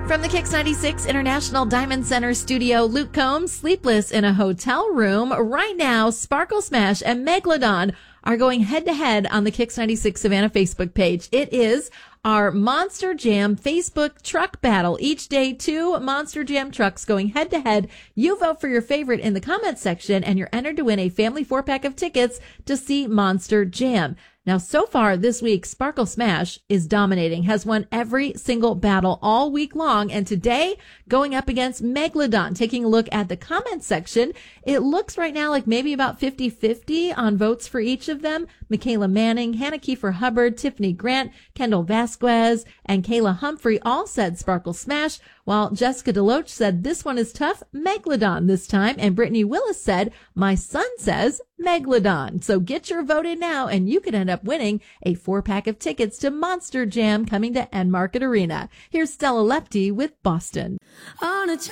From the Kix 96 International Diamond Center studio, Luke Combs, sleepless in a hotel room. Right now, Sparkle Smash and Megalodon are going head-to-head on the Kix 96 Savannah Facebook page. It is our Monster Jam Facebook truck battle. Each day, 2 Monster Jam trucks going head-to-head. You vote for your favorite in the comments section, and you're entered to win a family 4-pack of tickets to see Monster Jam. Now, so far this week, Sparkle Smash is dominating, has won every single battle all week long. And today, going up against Megalodon. Taking a look at the comments section, it looks right now like maybe about 50-50 on votes for each of them. Michaela Manning, Hannah Kiefer Hubbard, Tiffany Grant, Kendall Vasquez, and Kayla Humphrey all said Sparkle Smash, while Jessica Deloach said this one is tough, Megalodon this time. And Brittany Willis said, my son says Megalodon. So get your vote in now, and you could end up winning a 4-pack of tickets to Monster Jam coming to Enmarket Arena. Here's Stella Lepty with Boston. On a